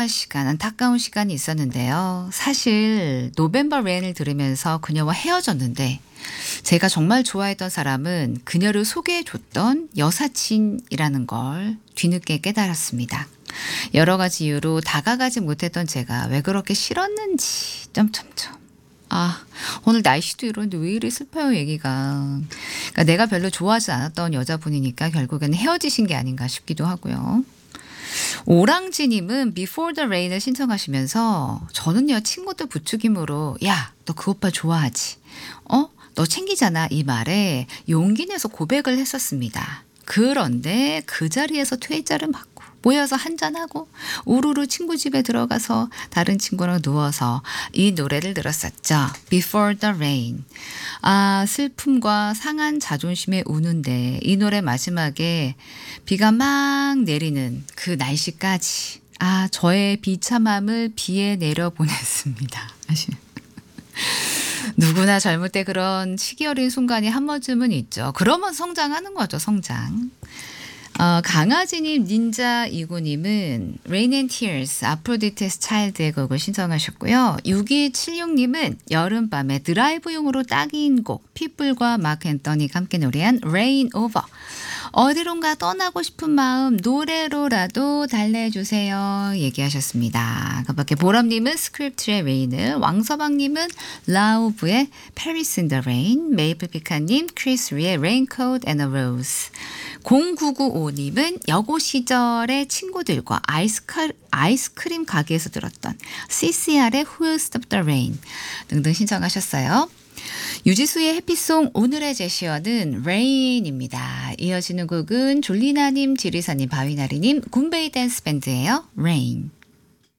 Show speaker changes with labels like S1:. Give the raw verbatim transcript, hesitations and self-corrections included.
S1: 소중한 시간, 안타까운 시간이 있었는데요. 사실 노벰버 레인을 들으면서 그녀와 헤어졌는데 제가 정말 좋아했던 사람은 그녀를 소개해 줬던 여사친이라는 걸 뒤늦게 깨달았습니다. 여러 가지 이유로 다가가지 못했던 제가 왜 그렇게 싫었는지 점점점. 아, 오늘 날씨도 이러는데 왜 이리 슬퍼요, 얘기가. 그러니까 내가 별로 좋아하지 않았던 여자분이니까 결국에는 헤어지신 게 아닌가 싶기도 하고요. 오랑지님은 Before the Rain을 신청하시면서 저는요 친구들 부추김으로 야, 너 그 오빠 좋아하지? 어? 너 챙기잖아 이 말에 용기 내서 고백을 했었습니다. 그런데 그 자리에서 퇴짜를 맞고 모여서 한잔하고 우르르 친구 집에 들어가서 다른 친구랑 누워서 이 노래를 들었었죠. Before the Rain. 아, 슬픔과 상한 자존심에 우는데 이 노래 마지막에 비가 막 내리는 그 날씨까지 아, 저의 비참함을 비에 내려 보냈습니다. 누구나 젊을 때 그런 시기 어린 순간이 한 번쯤은 있죠. 그러면 성장하는 거죠, 성장. 어, 강아지님, 닌자 이구님은 Rain and Tears, 아프로디테스 차일드의 곡을 신청하셨고요. 육이칠육님은 여름밤에 드라이브용으로 딱인 곡, 핏불과 마크 앤더니가 함께 노래한 Rain Over. 어디론가 떠나고 싶은 마음 노래로라도 달래주세요 얘기하셨습니다. 그 밖에 보람님은 스크립트의 레인을, 왕서방님은 라우브의 Paris in the Rain, 메이플피카님 크리스리의 Raincoat and a Rose, 공구구오님은 여고 시절의 친구들과 아이스크, 아이스크림 가게에서 들었던 씨씨알의 Who'll Stop the Rain 등등 신청하셨어요. 유지수의 해피송 오늘의 제시어는 Rain입니다. 이어지는 곡은 졸리나님, 지리사님, 바위나리님, 굼베이 댄스 밴드예요. Rain.